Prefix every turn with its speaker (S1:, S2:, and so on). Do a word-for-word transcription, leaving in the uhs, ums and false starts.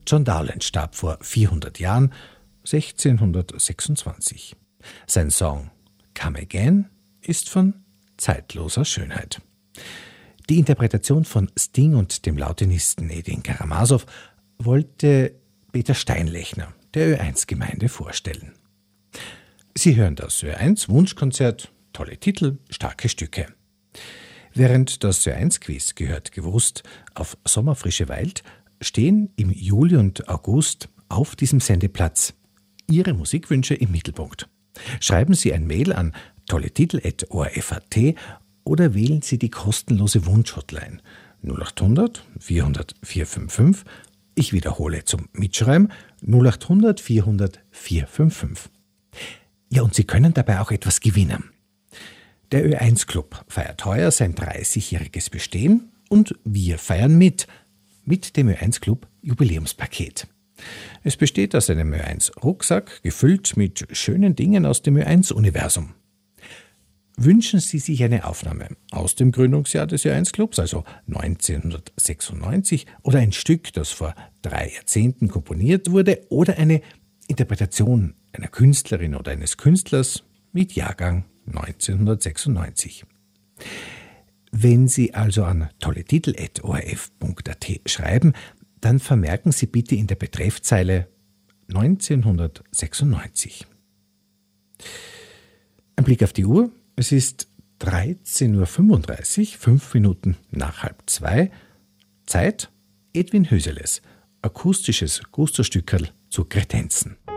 S1: John Dowland starb vor vierhundert Jahren, sechzehnhundertsechsundzwanzig. Sein Song Come Again ist von zeitloser Schönheit. Die Interpretation von Sting und dem Lautenisten Edin Karamazov wollte Peter Steinlechner, der Ö eins Gemeinde, vorstellen. Sie hören das Ö eins Wunschkonzert, tolle Titel, starke Stücke. Während das Ö eins Quiz gehört gewusst auf Sommerfrische weilt, stehen im Juli und August auf diesem Sendeplatz Ihre Musikwünsche im Mittelpunkt. Schreiben Sie ein Mail an tolletitel at o r f punkt a t oder wählen Sie die kostenlose Wunschhotline null acht hundert vierhundert vierhundertfünfundfünfzig. Ich wiederhole zum Mitschreiben null acht hundert vierhundert vierhundertfünfundfünfzig. Ja, und Sie können dabei auch etwas gewinnen. Der Ö eins Club feiert heuer sein dreißigjähriges Bestehen und wir feiern mit, mit dem Ö eins Club Jubiläumspaket. Es besteht aus einem Ö eins Rucksack, gefüllt mit schönen Dingen aus dem Ö eins Universum. Wünschen Sie sich eine Aufnahme aus dem Gründungsjahr des Ö eins Clubs, also neunzehnhundertsechsundneunzig, oder ein Stück, das vor drei Jahrzehnten komponiert wurde, oder eine Interpretation einer Künstlerin oder eines Künstlers mit Jahrgang neunzehnhundertsechsundneunzig. Wenn Sie also an tolletitel at o r f punkt a t schreiben, dann vermerken Sie bitte in der Betreffzeile neunzehnhundertsechsundneunzig. Ein Blick auf die Uhr. Es ist dreizehn Uhr fünfunddreißig, fünf Minuten nach halb zwei. Zeit Edwin Höseles, akustisches Gusto-Stückerl zu Kretenzen.